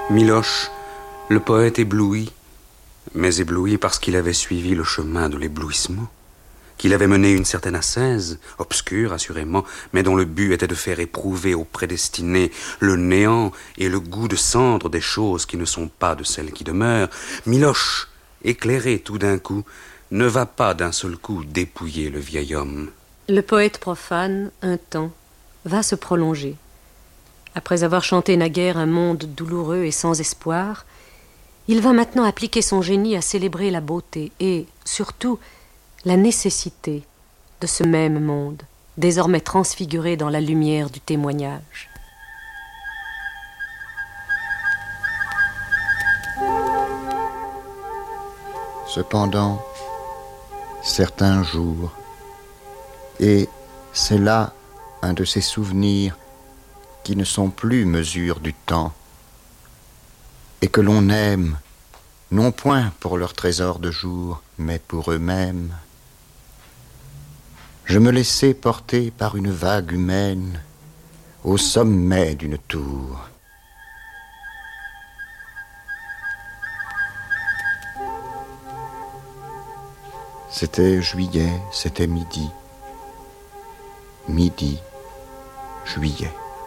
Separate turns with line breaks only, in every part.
Miloche, le poète ébloui, mais ébloui parce qu'il avait suivi le chemin de l'éblouissement, qu'il avait mené une certaine ascèse, obscure assurément, mais dont le but était de faire éprouver aux prédestinés le néant et le goût de cendre des choses qui ne sont pas de celles qui demeurent. Miloche, éclairé tout d'un coup, ne va pas d'un seul coup dépouiller le vieil homme.
Le poète profane, un temps, va se prolonger. Après avoir chanté naguère un monde douloureux et sans espoir, il va maintenant appliquer son génie à célébrer la beauté et, surtout, la nécessité de ce même monde, désormais transfiguré dans la lumière du témoignage.
Cependant, certains jours, et c'est là un de ces souvenirs qui ne sont plus mesure du temps, et que l'on aime, non point pour leur trésor de jour, mais pour eux-mêmes. Je me laissai porter par une vague humaine au sommet d'une tour. C'était juillet, c'était midi. Midi, juillet.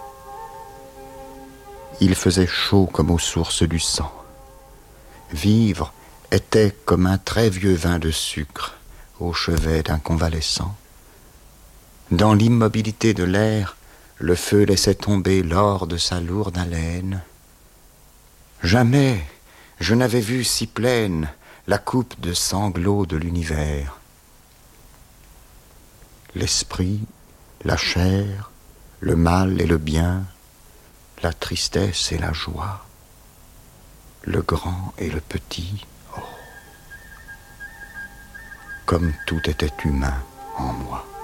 Il faisait chaud comme aux sources du sang. Vivre était comme un très vieux vin de sucre au chevet d'un convalescent. Dans l'immobilité de l'air, le feu laissait tomber l'or de sa lourde haleine. Jamais je n'avais vu si pleine la coupe de sanglots de l'univers. L'esprit, la chair, le mal et le bien, la tristesse et la joie, le grand et le petit, oh, comme tout était humain en moi.